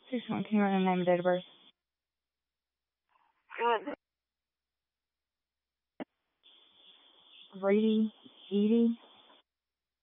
61, can you write a name and date of birth? Grady, Edie.